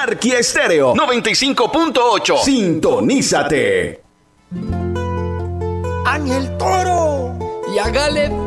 Anarquía Estéreo 95.8. Sintonízate. Ángel Toro. Y hágale